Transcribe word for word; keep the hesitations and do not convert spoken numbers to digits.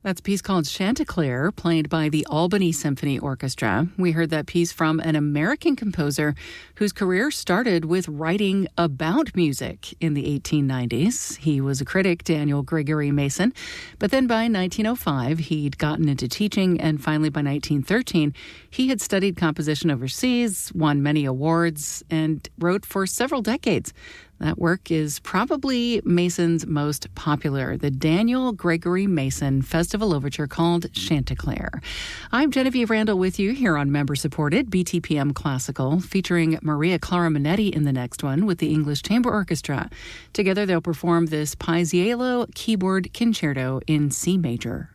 That's a piece called Chanticleer, played by the Albany Symphony Orchestra. We heard that piece from an American composer whose career started with writing about music in the eighteen nineties. He was a critic, Daniel Gregory Mason. But then by nineteen oh five, he'd gotten into teaching, and finally by nineteen thirteen, he had studied composition overseas, won many awards, and wrote for several decades. That work is probably Mason's most popular, the Daniel Gregory Mason Festival Overture called Chanticleer. I'm Genevieve Randall with you here on member-supported B T P M Classical, featuring Maria Clara Minetti in the next one with the English Chamber Orchestra. Together they'll perform this Paisiello keyboard concerto in C major.